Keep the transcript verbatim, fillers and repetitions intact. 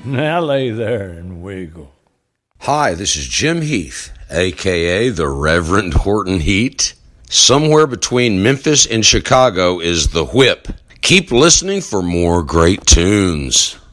Now lay there and wiggle. Hi, this is Jim Heath, a k a the Reverend Horton Heat. Somewhere between Memphis and Chicago is The Whip. Keep listening for more great tunes.